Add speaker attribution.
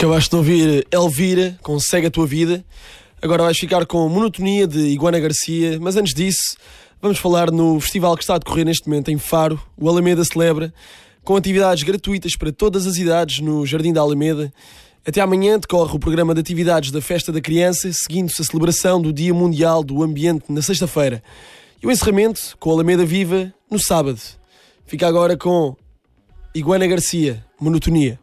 Speaker 1: Acabaste de ouvir Elvira com Segue a Tua Vida. Agora vais ficar com Monotonia de Iguana Garcia. Mas antes disso, vamos falar no festival que está a decorrer neste momento em Faro. O Alameda celebra, com atividades gratuitas para todas as idades no Jardim da Alameda. Até amanhã decorre o programa de atividades da Festa da Criança, seguindo-se a celebração do Dia Mundial do Ambiente na sexta-feira. E o encerramento com a Alameda Viva no sábado. Fica agora com Iguana Garcia, Monotonia.